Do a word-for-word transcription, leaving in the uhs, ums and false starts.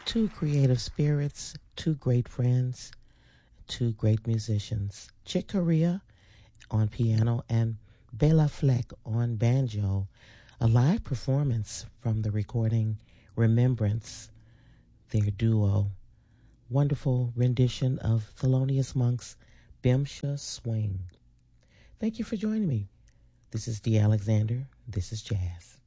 Two creative spirits, two great friends, two great musicians. Chick Corea on piano and Bela Fleck on banjo. A live performance from the recording Remembrance, their duo. Wonderful rendition of Thelonious Monk's Bimsha Swing. Thank you for joining me. This is Dee Alexander. This is Jazz.